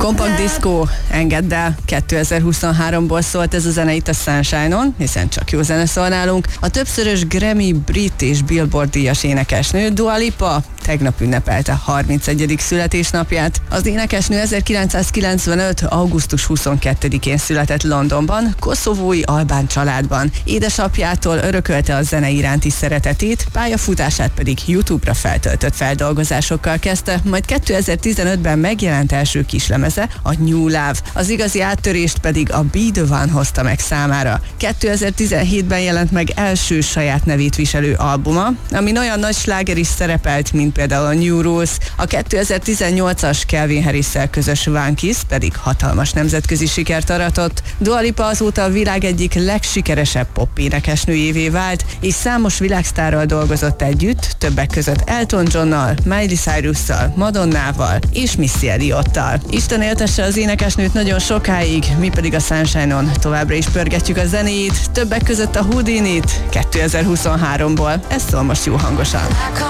Compact Disco, engedd el, 2023-ból szólt ez a zene itt a Sunshine-on, hiszen csak jó zene szól nálunk. A többszörös Grammy, Brit és Billboard díjas énekesnő Dua Lipa tegnap ünnepelte 31. születésnapját. Az énekesnő 1995. augusztus 22-én született Londonban, koszovói albán családban. Édesapjától örökölte a zene iránti szeretetét, pályafutását pedig YouTube-ra feltöltött feldolgozásokkal kezdte, majd 2015-ben megjelent első kislemeze, a New Love. Az igazi áttörést pedig a Be The One hozta meg számára. 2017-ben jelent meg első saját nevét viselő albuma, amin olyan nagy sláger is szerepelt, mint például a New Rules. A 2018-as Calvin Harris-szel közös One Kiss pedig hatalmas nemzetközi sikert aratott. Dua Lipa azóta a világ egyik legsikeresebb pop énekesnőjévé vált, és számos világsztárral dolgozott együtt, többek között Elton Johnnal, Miley Cyrusszal, Madonnával és Missy Elliottal. Isten éltesse az énekesnőt nagyon sokáig, mi pedig a Sunshine-on továbbra is pörgetjük a zenéjét, többek között a Houdinit 2023-ból. Ez szól most jó hangosan.